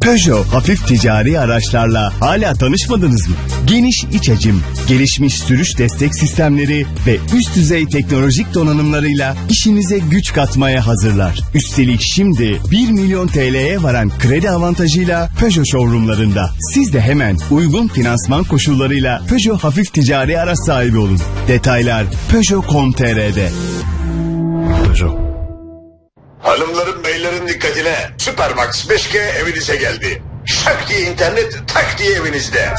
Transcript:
Peugeot hafif ticari araçlarla hala tanışmadınız mı? Geniş iç hacim, gelişmiş sürüş destek sistemleri ve üst düzey teknolojik donanımlarıyla işinize güç katmaya hazırlar. Üstelik şimdi 1 milyon TL'ye varan kredi avantajıyla Peugeot showroomlarında. Siz de hemen uygun finansman koşullarıyla Peugeot hafif ticari araç sahibi olun. Detaylar Peugeot.com.tr'de. Peugeot. Hanımların beylerin dikkatine, Supermax 5G evinize geldi. Şak diye internet, tak diye evinizde.